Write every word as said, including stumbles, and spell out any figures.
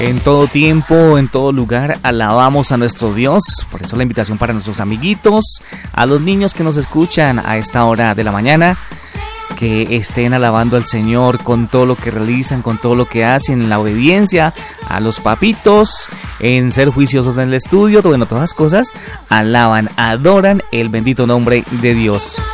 En todo tiempo, en todo lugar, alabamos a nuestro Dios. Por eso la invitación para nuestros amiguitos, a los niños que nos escuchan a esta hora de la mañana, que estén alabando al Señor con todo lo que realizan, con todo lo que hacen, en la obediencia a los papitos, en ser juiciosos en el estudio, bueno, todas las cosas, alaban, adoran el bendito nombre de Dios.